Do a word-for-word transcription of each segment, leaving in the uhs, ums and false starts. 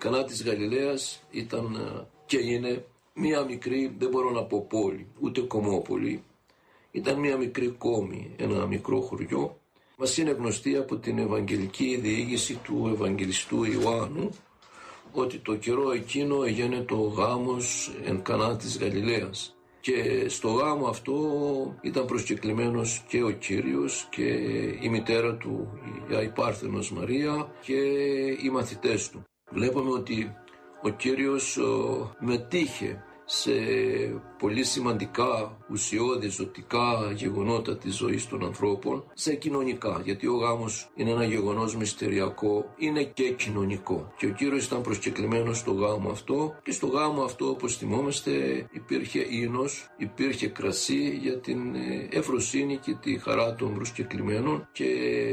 Κανά της Γαλιλαίας ήταν και είναι μία μικρή, δεν μπορώ να πω πόλη, ούτε κομμόπολη. Ήταν μία μικρή κόμη, ένα μικρό χωριό. Μας είναι γνωστή από την Ευαγγελική διήγηση του Ευαγγελιστού Ιωάννου ότι το καιρό εκείνο έγινε το γάμος εν Κανά της Γαλιλαίας. Και στο γάμο αυτό ήταν προσκεκλημένος και ο Κύριος και η μητέρα του, η Αϊπάρθενος Μαρία, και οι μαθητές του. Βλέπουμε ότι ο Κύριος ο, μετήχε σε πολύ σημαντικά, ουσιώδη, ζωτικά γεγονότα της ζωής των ανθρώπων, σε κοινωνικά, γιατί ο γάμος είναι ένα γεγονός μυστηριακό, είναι και κοινωνικό. Και ο Κύριος ήταν προσκεκλημένος στο γάμο αυτό, και στο γάμο αυτό, όπως θυμόμαστε, υπήρχε ίνος, υπήρχε κρασί για την ευφροσύνη και τη χαρά των προσκεκλημένων, και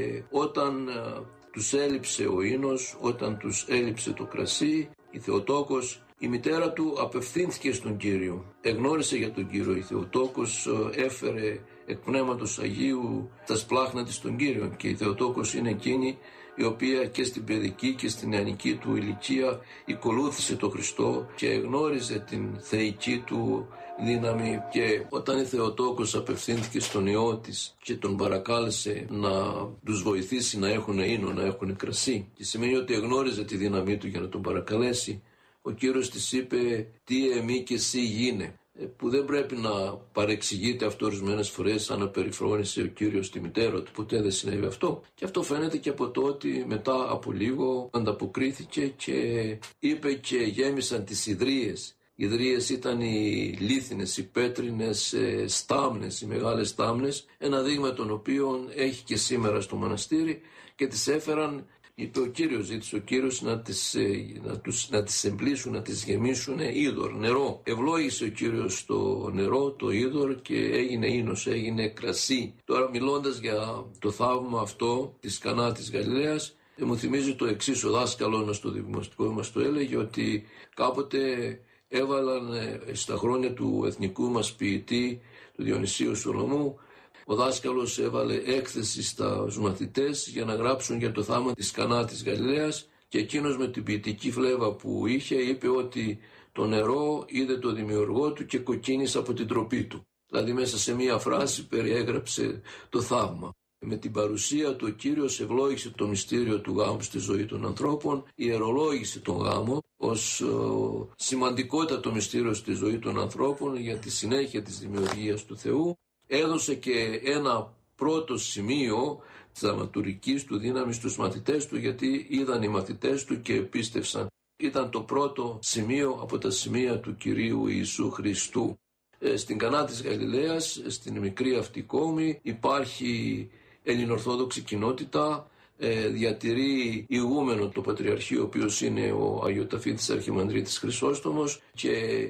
όταν τους έλειψε ο ίνος, όταν τους έλειψε το κρασί, η Θεοτόκος, η μητέρα του, απευθύνθηκε στον Κύριο. Εγνώρισε για τον Κύριο. Η Θεοτόκος έφερε εκ Πνεύματος Αγίου τα σπλάχνα της στον Κύριο, και η Θεοτόκος είναι εκείνη η οποία και στην παιδική και στην νεανική του ηλικία ακολούθησε τον Χριστό και εγνώριζε την θεϊκή του δύναμη. Και όταν η Θεοτόκος απευθύνθηκε στον Υιό της και τον παρακάλεσε να τους βοηθήσει να έχουν ίνο, να έχουν κρασί, και σημαίνει ότι εγνώριζε τη δύναμή του για να τον παρακαλέσει, ο Κύριος της είπε «Τι εμεί και εσύ γίνε», που δεν πρέπει να παρεξηγείται αυτό ορισμένες φορές, σαν να περιφρόνησε ο Κύριος τη μητέρα του. Ποτέ δεν συνέβη αυτό. Και αυτό φαίνεται και από το ότι μετά από λίγο ανταποκρίθηκε και είπε και γέμισαν τις ιδρύες. Οι ιδρύες ήταν οι λίθινες, οι πέτρινες στάμνες, οι μεγάλες στάμνες, ένα δείγμα των οποίων έχει και σήμερα στο μοναστήρι, και τις έφεραν. Είπε ο Κύριος, ζήτησε ο Κύριος να τις, να τους, να τις εμπλήσουν, να τις γεμίσουν είδωρ, νερό. Ευλόγησε ο Κύριος το νερό, το είδωρ, και έγινε ίνος, έγινε κρασί. Τώρα, μιλώντας για το θαύμα αυτό της Κανά της Γαλιλαίας, μου θυμίζει το εξής. Ο δάσκαλος στο δημοτικό μας το έλεγε ότι κάποτε έβαλαν στα χρόνια του εθνικού μας ποιητή, του Διονυσίου Σολομού, ο δάσκαλος έβαλε έκθεση στους μαθητές για να γράψουν για το θαύμα της Κανά της Γαλιλαίας, και εκείνος με την ποιητική φλέβα που είχε είπε ότι το νερό είδε το δημιουργό του και κοκκίνησε από την τροπή του. Δηλαδή μέσα σε μία φράση περιέγραψε το θαύμα. Με την παρουσία του ο Κύριος ευλόγησε το μυστήριο του γάμου στη ζωή των ανθρώπων, ιερολόγησε τον γάμο ως ο, σημαντικότατο μυστήριο στη ζωή των ανθρώπων για τη συνέχεια της δημιουργίας του Θεού. Έδωσε και ένα πρώτο σημείο της δραματουργικής του δύναμης στους μαθητές του, γιατί είδαν οι μαθητές του και πίστευσαν. Ήταν το πρώτο σημείο από τα σημεία του Κυρίου Ιησού Χριστού. Ε, στην Κανά της Γαλιλαίας, στην μικρή αυτή κόμη, υπάρχει ελληνοορθόδοξη κοινότητα, ε, διατηρεί ηγούμενο το Πατριαρχείο, ο οποίος είναι ο Αγιοταφήτης Αρχιμανδρίτης Χρυσόστομος, και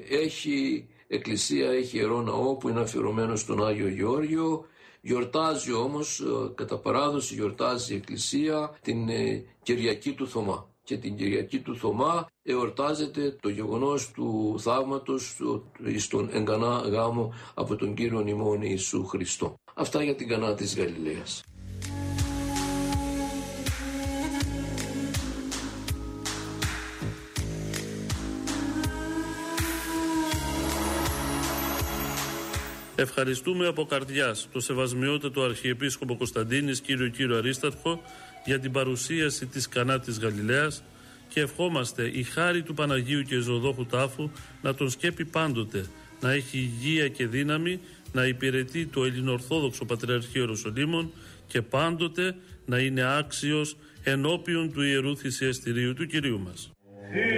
έχει εκκλησία, έχει ιερό ναό που είναι αφιερωμένο στον Άγιο Γεώργιο. Γιορτάζει όμως, κατά παράδοση γιορτάζει η εκκλησία την ε, Κυριακή του Θωμά. Και την Κυριακή του Θωμά εορτάζεται το γεγονός του θαύματος στον εγκανά γάμο από τον Κύριον ημών Ιησού Χριστό. Αυτά για την Κανά της Γαλιλαίας. Ευχαριστούμε από καρδιάς το Σεβασμιότατο Αρχιεπίσκοπο Κωνσταντίνης κύριο Κύριο Αρίσταρχο για την παρουσίαση της Κανά της Γαλιλαίας, και ευχόμαστε η χάρη του Παναγίου και Ζωοδόχου Τάφου να τον σκέπει πάντοτε, να έχει υγεία και δύναμη, να υπηρετεί το Ελληνοορθόδοξο Πατριαρχείο Ιεροσολύμων και πάντοτε να είναι άξιος ενώπιον του Ιερού Θυσιαστηρίου του Κυρίου μας.